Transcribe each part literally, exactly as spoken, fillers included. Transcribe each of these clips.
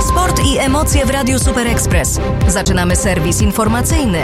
Sport i emocje w Radiu Super Express. Zaczynamy serwis informacyjny.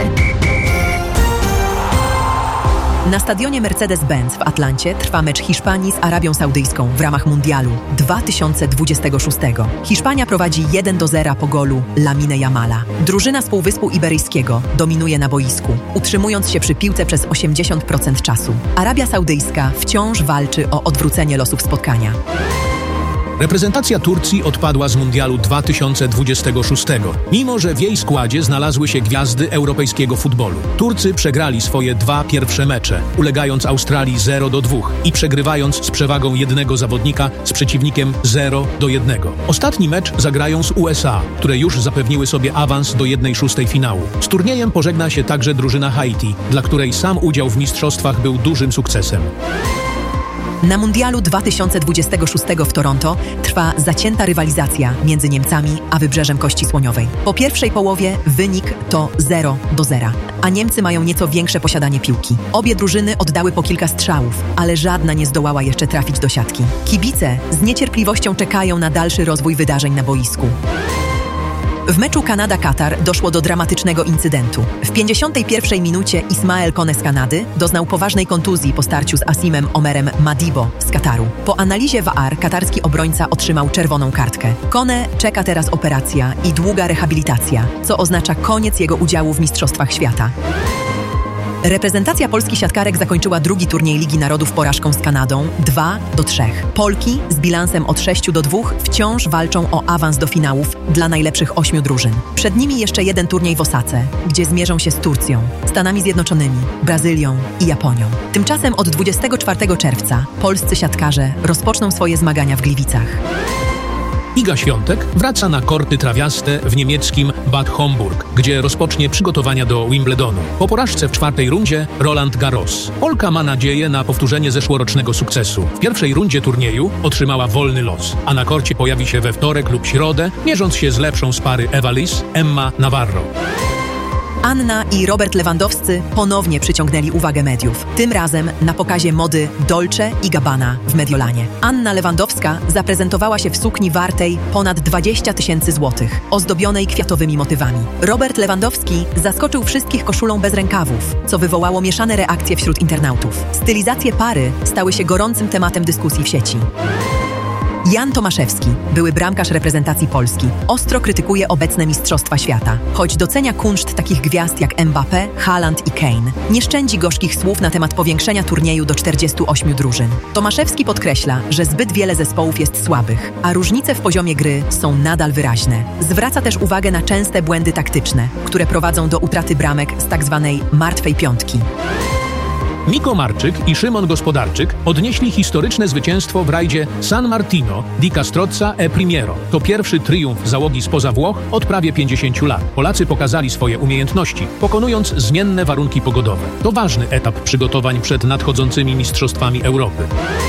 Na stadionie Mercedes-Benz w Atlancie trwa mecz Hiszpanii z Arabią Saudyjską w ramach Mundialu dwa tysiące dwudziestego szóstego. Hiszpania prowadzi jeden do zera po golu Lamine Yamala. Drużyna z Półwyspu Iberyjskiego dominuje na boisku, utrzymując się przy piłce przez osiemdziesiąt procent czasu. Arabia Saudyjska wciąż walczy o odwrócenie losów spotkania. Reprezentacja Turcji odpadła z Mundialu dwa tysiące dwudziestego szóstego, mimo że w jej składzie znalazły się gwiazdy europejskiego futbolu. Turcy przegrali swoje dwa pierwsze mecze, ulegając Australii zero do dwóch i przegrywając z przewagą jednego zawodnika z przeciwnikiem zero do jednego. Ostatni mecz zagrają z U S A, które już zapewniły sobie awans do jednej szóstej finału. Z turniejem pożegna się także drużyna Haiti, dla której sam udział w mistrzostwach był dużym sukcesem. Na Mundialu dwa tysiące dwudziestego szóstego w Toronto trwa zacięta rywalizacja między Niemcami a Wybrzeżem Kości Słoniowej. Po pierwszej połowie wynik to zero do zera, a Niemcy mają nieco większe posiadanie piłki. Obie drużyny oddały po kilka strzałów, ale żadna nie zdołała jeszcze trafić do siatki. Kibice z niecierpliwością czekają na dalszy rozwój wydarzeń na boisku. W meczu Kanada-Katar doszło do dramatycznego incydentu. W pięćdziesiątej pierwszej minucie Ismael Kone z Kanady doznał poważnej kontuzji po starciu z Asimem Omerem Madibo z Kataru. Po analizie V A R katarski obrońca otrzymał czerwoną kartkę. Kone czeka teraz operacja i długa rehabilitacja, co oznacza koniec jego udziału w Mistrzostwach Świata. Reprezentacja Polski siatkarek zakończyła drugi turniej Ligi Narodów porażką z Kanadą dwa do trzech. Polki z bilansem od sześciu do dwóch wciąż walczą o awans do finałów dla najlepszych ośmiu drużyn. Przed nimi jeszcze jeden turniej w Osace, gdzie zmierzą się z Turcją, Stanami Zjednoczonymi, Brazylią i Japonią. Tymczasem od dwudziestego czwartego czerwca polscy siatkarze rozpoczną swoje zmagania w Gliwicach. Iga Świątek wraca na korty trawiaste w niemieckim Bad Homburg, gdzie rozpocznie przygotowania do Wimbledonu. Po porażce w czwartej rundzie Roland Garros. Polka ma nadzieję na powtórzenie zeszłorocznego sukcesu. W pierwszej rundzie turnieju otrzymała wolny los, a na korcie pojawi się we wtorek lub środę, mierząc się z lepszą z pary Eva Lis, Emma Navarro. Anna i Robert Lewandowscy ponownie przyciągnęli uwagę mediów. Tym razem na pokazie mody Dolce i Gabbana w Mediolanie. Anna Lewandowska zaprezentowała się w sukni wartej ponad dwadzieścia tysięcy złotych, ozdobionej kwiatowymi motywami. Robert Lewandowski zaskoczył wszystkich koszulą bez rękawów, co wywołało mieszane reakcje wśród internautów. Stylizacje pary stały się gorącym tematem dyskusji w sieci. Jan Tomaszewski, były bramkarz reprezentacji Polski, ostro krytykuje obecne Mistrzostwa Świata. Choć docenia kunszt takich gwiazd jak Mbappé, Haaland i Kane, nie szczędzi gorzkich słów na temat powiększenia turnieju do czterdziestu ośmiu drużyn. Tomaszewski podkreśla, że zbyt wiele zespołów jest słabych, a różnice w poziomie gry są nadal wyraźne. Zwraca też uwagę na częste błędy taktyczne, które prowadzą do utraty bramek z tak zwanej martwej piątki. Niko Marczyk i Szymon Gospodarczyk odnieśli historyczne zwycięstwo w rajdzie San Martino di Castrozza e Primiero. To pierwszy triumf załogi spoza Włoch od prawie pięćdziesięciu lat. Polacy pokazali swoje umiejętności, pokonując zmienne warunki pogodowe. To ważny etap przygotowań przed nadchodzącymi Mistrzostwami Europy.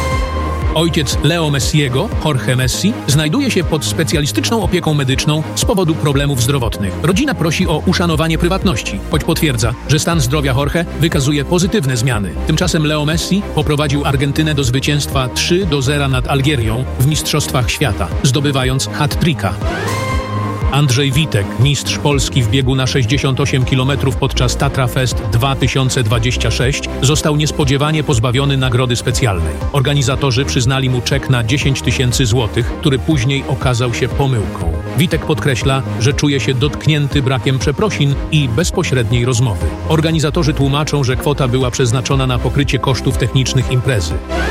Ojciec Leo Messiego, Jorge Messi, znajduje się pod specjalistyczną opieką medyczną z powodu problemów zdrowotnych. Rodzina prosi o uszanowanie prywatności, choć potwierdza, że stan zdrowia Jorge wykazuje pozytywne zmiany. Tymczasem Leo Messi poprowadził Argentynę do zwycięstwa trzy do zera nad Algierią w Mistrzostwach Świata, zdobywając hat-tricka. Andrzej Witek, mistrz Polski w biegu na sześćdziesiąt osiem kilometrów podczas Tatra Fest dwa tysiące dwudziesty szósty, został niespodziewanie pozbawiony nagrody specjalnej. Organizatorzy przyznali mu czek na dziesięć tysięcy złotych, który później okazał się pomyłką. Witek podkreśla, że czuje się dotknięty brakiem przeprosin i bezpośredniej rozmowy. Organizatorzy tłumaczą, że kwota była przeznaczona na pokrycie kosztów technicznych imprezy.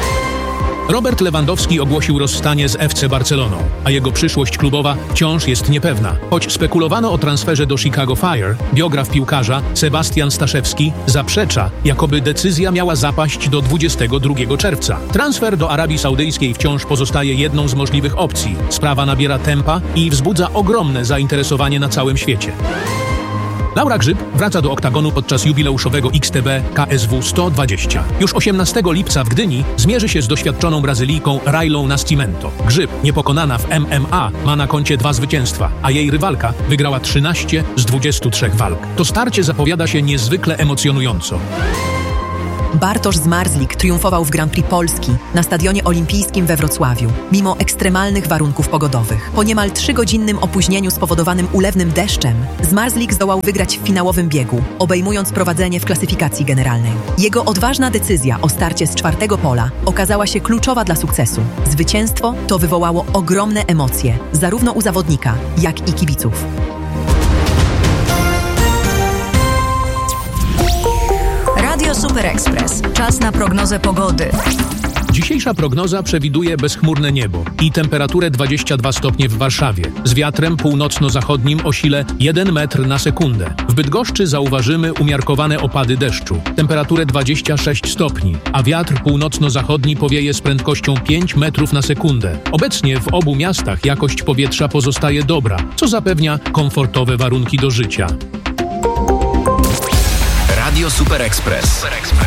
Robert Lewandowski ogłosił rozstanie z F C Barceloną, a jego przyszłość klubowa wciąż jest niepewna. Choć spekulowano o transferze do Chicago Fire, biograf piłkarza Sebastian Staszewski zaprzecza, jakoby decyzja miała zapaść do dwudziestego drugiego czerwca. Transfer do Arabii Saudyjskiej wciąż pozostaje jedną z możliwych opcji. Sprawa nabiera tempa i wzbudza ogromne zainteresowanie na całym świecie. Laura Grzyb wraca do oktagonu podczas jubileuszowego X T B K S W sto dwadzieścia. Już osiemnastego lipca w Gdyni zmierzy się z doświadczoną Brazylijką Railą Nascimento. Grzyb, niepokonana w M M A, ma na koncie dwa zwycięstwa, a jej rywalka wygrała trzynaście z dwudziestu trzech walk. To starcie zapowiada się niezwykle emocjonująco. Bartosz Zmarzlik triumfował w Grand Prix Polski na Stadionie Olimpijskim we Wrocławiu, mimo ekstremalnych warunków pogodowych. Po niemal trzygodzinnym opóźnieniu spowodowanym ulewnym deszczem, Zmarzlik zdołał wygrać w finałowym biegu, obejmując prowadzenie w klasyfikacji generalnej. Jego odważna decyzja o starcie z czwartego pola okazała się kluczowa dla sukcesu. Zwycięstwo to wywołało ogromne emocje, zarówno u zawodnika, jak i kibiców. Radio Super Express. Czas na prognozę pogody. Dzisiejsza prognoza przewiduje bezchmurne niebo i temperaturę dwadzieścia dwa stopnie w Warszawie, z wiatrem północno-zachodnim o sile jeden metr na sekundę. W Bydgoszczy zauważymy umiarkowane opady deszczu, temperaturę dwadzieścia sześć stopni, a wiatr północno-zachodni powieje z prędkością pięć metrów na sekundę. Obecnie w obu miastach jakość powietrza pozostaje dobra, co zapewnia komfortowe warunki do życia. Radio Super Express.